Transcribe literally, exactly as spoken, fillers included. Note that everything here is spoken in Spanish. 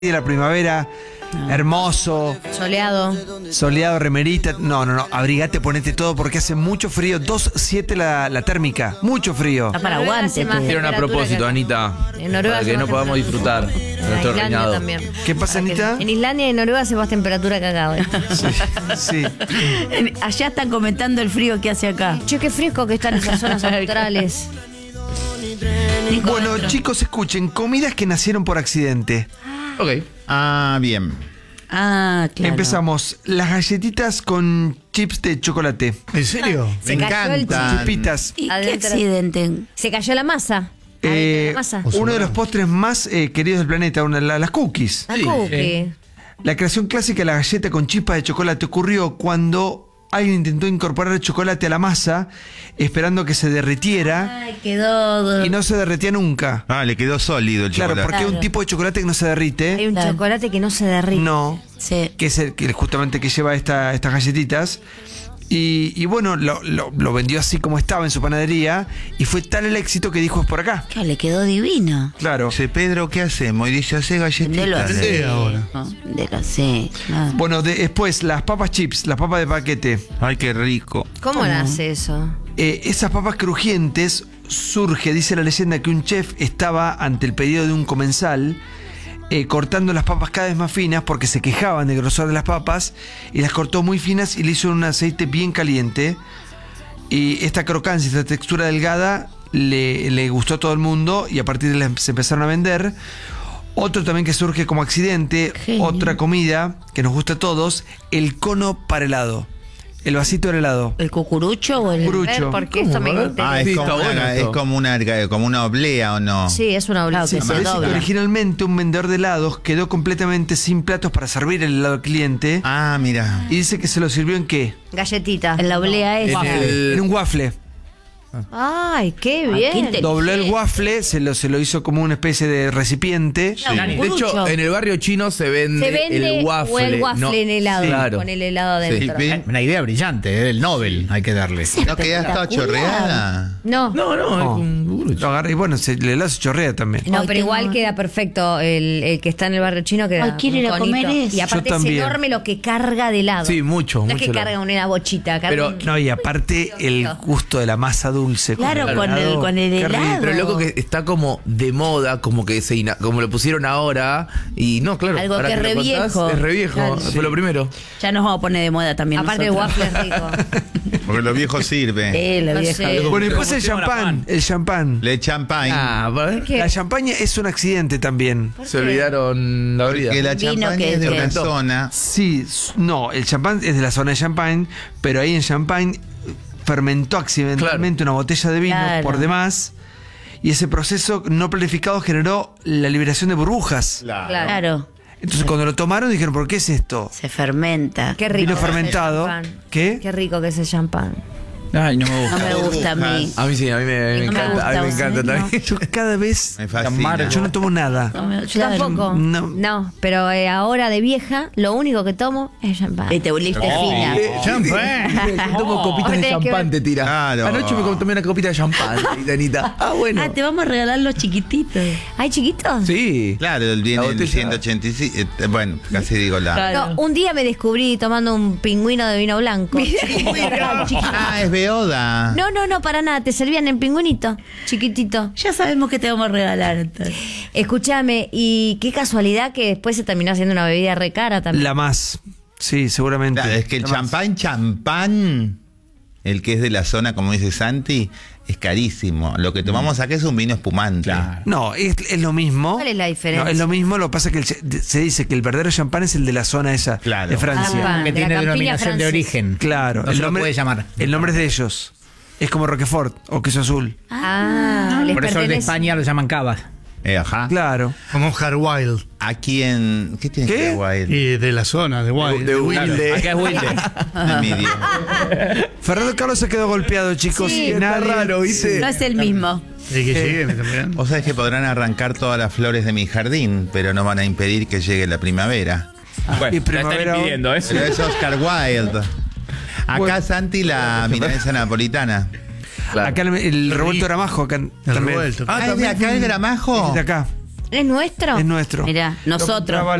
de la primavera, no. Hermoso. Soleado. Soleado, remerita. No, no, no. Abrigate, ponete todo porque hace mucho frío. dos siete la, la térmica. Mucho frío. Está para aguante. Hicieron a propósito, Anita. En Noruega para que no podamos disfrutar de en nuestro Islandia reinado. también. ¿Qué pasa, Anita? En Islandia y en Noruega hace más temperatura que acá. ¿eh? Sí, sí. Allá están comentando el frío que hace acá. Che, qué fresco que están esas zonas australes. Bueno, chicos, escuchen. Comidas que nacieron por accidente. Ok. Ah, bien. Ah, claro. Empezamos. Las galletitas con chips de chocolate. ¿En serio? Se Me cayó el encantan. Chispitas. ¿Y qué Adentro. accidente? Se cayó la masa. Eh, La masa. uno de los postres más eh, queridos del planeta, una, la- las cookies. La Sí, cookie. La creación clásica de la galleta con chispas de chocolate ocurrió cuando alguien intentó incorporar el chocolate a la masa esperando que se derritiera Ay, quedó. y no se derretía nunca. Ah, le quedó sólido el Claro, chocolate. porque hay un Claro. tipo de chocolate que no se Hay derrite. un Claro. chocolate que no se derrite. No, Sí. que es el que justamente que lleva esta, estas galletitas. Y, y bueno, lo, lo- lo vendió así como estaba en su panadería y fue tal el éxito que dijo es por acá. Claro, le quedó divino. Claro. Dice, Pedro, ¿qué hacemos? Y dice, hace Vendelo galletitas. así. Sí, ahora. No, vendelo así. claro. Bueno, de- después las papas chips, las papas de paquete. Ay, qué rico. ¿Cómo nace eso? Eh, esas papas crujientes surge, dice la leyenda, que un chef estaba ante el pedido de un comensal eh, cortando las papas cada vez más finas porque se quejaban del grosor de las papas y las cortó muy finas y le hizo un aceite bien caliente. Y esta crocancia, esta textura delgada le, le gustó a todo el mundo y a partir de ahí se empezaron a vender. Otro también que surge como accidente, Genio. otra comida que nos gusta a todos, el cono para helado. El vasito del helado. ¿El cucurucho o el.? Cucurucho. A ver, porque esto me ¿Cómo? interesa. Ah, es Sí, como, está bueno una, es esto. como una como una oblea, ¿o no? Sí, es una Claro, obligación. que se Parece que dobla. originalmente un vendedor de helados quedó completamente sin platos para servir el helado al cliente Ah, mira. y dice que se lo sirvió en qué? Galletita. En la oblea En esa. el- En un waffle. Ay, qué Ay, bien. qué inte- Dobló el waffle, se lo, se lo hizo como una especie de recipiente. No, De hecho, cucurucho. en el barrio chino se vende, Se vende el waffle. o el waffle no- en helado. Claro. Con el helado Sí. adentro. ¿Ven? Una idea brillante, ¿eh? El Nobel hay que darle. ¿No quedás toda chorreada? No. No, no, es Oh. un cucurucho. Lo agarra y bueno, se, el helado se chorrea también. No, Ay, pero igual tengo- queda perfecto el, el que está en el barrio chino. Queda Ay, quiero un ir a conito. comer eso. Y aparte Yo es también. enorme lo que carga de helado. Sí, mucho, No mucho es que helado. carga una bochita, carga Pero un- No, y aparte el gusto de la masa dulce. Claro, el con el, helado. con el Qué rico. helado. Pero loco que está como de moda, como que se ina- como lo pusieron ahora. Y no, claro. Algo ahora que es lo re contás, viejo. Es re viejo. Claro. Fue lo primero. Ya nos vamos a poner de moda también. Aparte el nosotros. waffle es rico. Porque los viejos sirven. Eh, la No vieja. sé. Bueno, y después el champán. El champán. Le champagne. Ah, a ver. ¿Qué? La champaña es un accidente también. Se olvidaron la vida. Porque la Vino champagne que- es de que- una zona. Sí, s- no, el champán es de la zona de Champagne, pero ahí en Champagne fermentó accidentalmente una botella de vino Claro. por demás y ese proceso no planificado generó la liberación de burbujas. Claro. Claro. Entonces cuando lo tomaron dijeron, ¿por qué es esto? Se fermenta. Qué rico. Vino que es el fermentado. champán. ¿Qué? Qué rico que es el champán. Ay, no me No gusta. me gusta a mí. A mí sí, a mí me, me No me encanta. gusta, a mí me ¿vos encanta sabés? también. Yo cada vez... Me fascina. Yo no tomo nada. No me- Yo claro. tampoco. No. No, pero eh, ahora de vieja, lo único que tomo es champán. Y te volviste fina. Champán. Yo tomo copitas de Tenés que champán, ver- te tira. Claro. Anoche me tomé una copita de champán, Anita. Ah, bueno. Ah, te vamos a regalar los chiquititos. ¿Ay, chiquitos? Sí. Claro, el viene La el botella. ciento ochenta y cinco. eh, Bueno, casi digo la. Claro. No, un día me descubrí tomando un pingüino de vino blanco. Ah, es beoda. No, no, no, para nada. Te servían en pingüinito, chiquitito. Ya sabemos que te vamos a regalar entonces. Escúchame, y qué casualidad que después se terminó haciendo una bebida re cara también. La más. Sí, seguramente. Claro, es que el La más. champán, champán, el que es de la zona, como dice Santi, es carísimo. Lo que tomamos acá es un vino espumante. Claro. No, es, es lo mismo. ¿Cuál es la diferencia? No, es lo mismo, lo que pasa es que el ch- se dice que el verdadero champán es el de la zona esa, Claro. de Francia. Ah, Que de la tiene campiña denominación de francesa. origen. Claro, No se lo puede llamar. El nombre es de ellos. Es como Roquefort o queso azul. Ah, les Por eso el de pertenece. España lo llaman cava. Eh, ajá. Claro. Como Wild. Aquí en. ¿Qué tiene ¿Qué? que ver Wild? Y de la zona, de Wild. De Wilde. Acá es Wilde. Envidia. Fernando Carlos se quedó golpeado, chicos. Sí, y Está nadie- raro, ¿viste? No es el mismo. Y que sigue también. Vos sabés que podrán arrancar todas las flores de mi jardín, pero no van a impedir que llegue la primavera. Bueno, Y la primavera- están impidiendo, ¿eh? Pero es Oscar Wilde. Acá Bueno. Santi la milanesa napolitana. Claro. Acá el, el revuelto gramajo, acá El también. revuelto. Ah, ¿es de acá el gramajo? Es de acá. ¿Es nuestro? Es nuestro. Mirá, Lo nosotros. compraba